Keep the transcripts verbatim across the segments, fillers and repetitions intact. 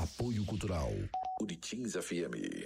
Apoio Cultural Unitins F M.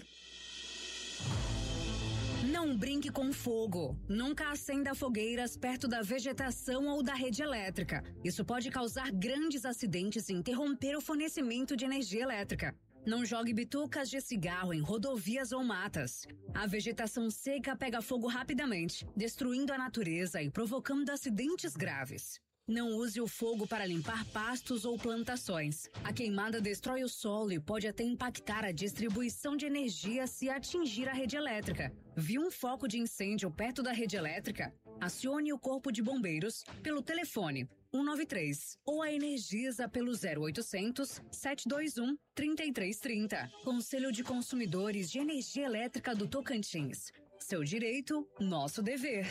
Não brinque com fogo. Nunca acenda fogueiras perto da vegetação ou da rede elétrica. Isso pode causar grandes acidentes e interromper o fornecimento de energia elétrica. Não jogue bitucas de cigarro em rodovias ou matas. A vegetação seca pega fogo rapidamente, destruindo a natureza e provocando acidentes graves. Não use o fogo para limpar pastos ou plantações. A queimada destrói o solo e pode até impactar a distribuição de energia se atingir a rede elétrica. Viu um foco de incêndio perto da rede elétrica? Acione o Corpo de Bombeiros pelo telefone um nove três ou a Energisa pelo zero oitocentos, sete dois um, três três três zero. Conselho de Consumidores de Energia Elétrica do Tocantins. Seu direito, nosso dever.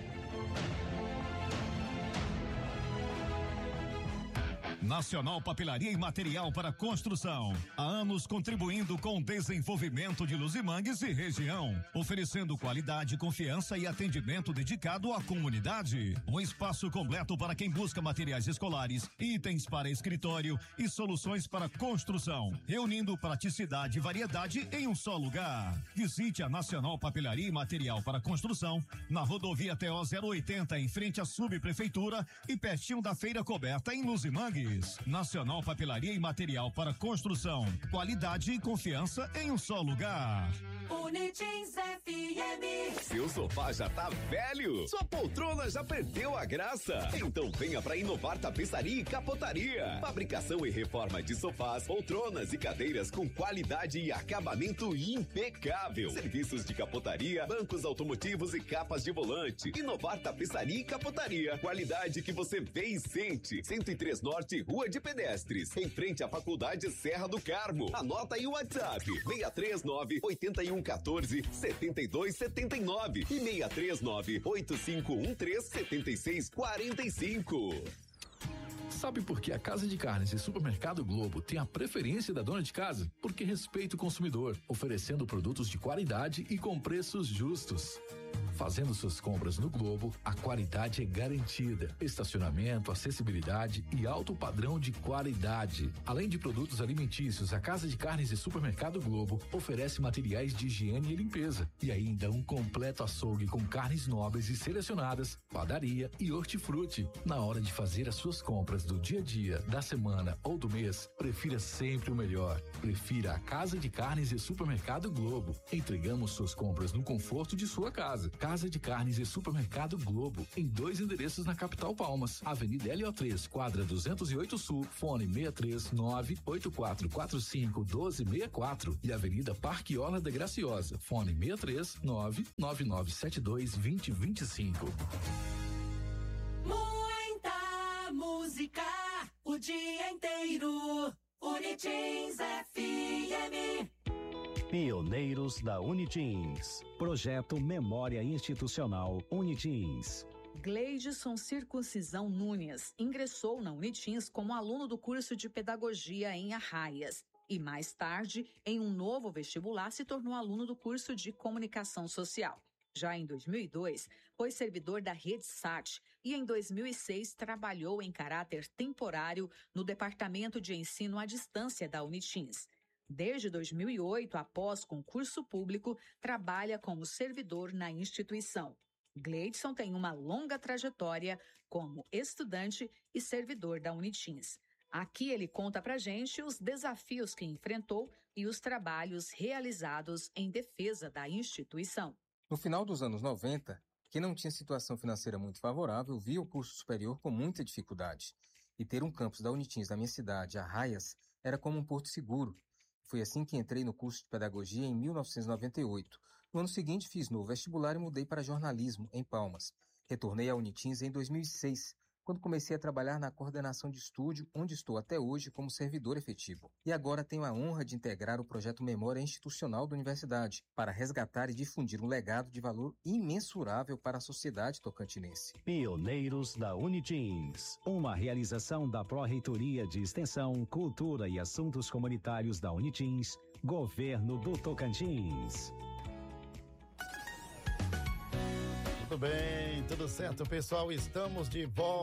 Nacional Papelaria e Material para Construção. Há anos contribuindo com o desenvolvimento de Luzimangues e região, oferecendo qualidade, confiança e atendimento dedicado à comunidade. Um espaço completo para quem busca materiais escolares, itens para escritório e soluções para construção, reunindo praticidade e variedade em um só lugar. Visite a Nacional Papelaria e Material para Construção na rodovia T O zero oitenta, em frente à subprefeitura e pertinho da Feira Coberta em Luzimangues. Nacional Papelaria e Material para Construção. Qualidade e confiança em um só lugar. Unitins F M. Seu sofá já tá velho? Sua poltrona já perdeu a graça? Então venha pra Inovar Tapeçaria e Capotaria. Fabricação e reforma de sofás, poltronas e cadeiras com qualidade e acabamento impecável. Serviços de capotaria, bancos automotivos e capas de volante. Inovar Tapeçaria e Capotaria. Qualidade que você vê e sente. cento e três Norte, Rua de Pedestres, em frente à Faculdade Serra do Carmo. Anota aí o WhatsApp: seis três nove, oito um um quatro, sete dois sete nove e seis três nove, oito cinco um três, sete seis quatro cinco. Sabe por que a Casa de Carnes e Supermercado Globo tem a preferência da dona de casa? Porque respeita o consumidor, oferecendo produtos de qualidade e com preços justos. Fazendo suas compras no Globo, a qualidade é garantida. Estacionamento, acessibilidade e alto padrão de qualidade. Além de produtos alimentícios, a Casa de Carnes e Supermercado Globo oferece materiais de higiene e limpeza. E ainda um completo açougue com carnes nobres e selecionadas, padaria e hortifruti. Na hora de fazer as suas compras do dia a dia, da semana ou do mês, prefira sempre o melhor. Prefira a Casa de Carnes e Supermercado Globo. Entregamos suas compras no conforto de sua casa. Casa de Carnes e Supermercado Globo, em dois endereços na capital Palmas, Avenida L O três, quadra duzentos e oito Sul, fone seis três nove, oito quatro quatro cinco, um dois seis quatro, e Avenida Parque Orla da Graciosa, fone seis três nove, nove nove sete dois, dois zero dois cinco. Muita música o dia inteiro. Unitins F M. Pioneiros da Unitins. Projeto Memória Institucional Unitins. Gleidson Circuncisão Nunes ingressou na Unitins como aluno do curso de Pedagogia em Arraias e, mais tarde, em um novo vestibular, se tornou aluno do curso de Comunicação Social. Já em dois mil e dois, foi servidor da Rede Sat e em dois mil e seis trabalhou em caráter temporário no Departamento de Ensino à Distância da Unitins. Desde dois mil e oito, após concurso público, trabalha como servidor na instituição. Gleidson tem uma longa trajetória como estudante e servidor da Unitins. Aqui ele conta pra gente os desafios que enfrentou e os trabalhos realizados em defesa da instituição. No final dos anos noventa, quem não tinha situação financeira muito favorável via o curso superior com muita dificuldade. E ter um campus da Unitins na minha cidade, Arraias, era como um porto seguro. Foi assim que entrei no curso de Pedagogia em mil novecentos e noventa e oito. No ano seguinte, fiz novo vestibular e mudei para jornalismo, em Palmas. Retornei à Unitins em dois mil e seis, quando comecei a trabalhar na coordenação de estúdio, onde estou até hoje como servidor efetivo. E agora tenho a honra de integrar o projeto Memória Institucional da Universidade, para resgatar e difundir um legado de valor imensurável para a sociedade tocantinense. Pioneiros da Unitins. Uma realização da Pró-Reitoria de Extensão, Cultura e Assuntos Comunitários da Unitins, Governo do Tocantins. Tudo bem, tudo certo, pessoal? Estamos de volta.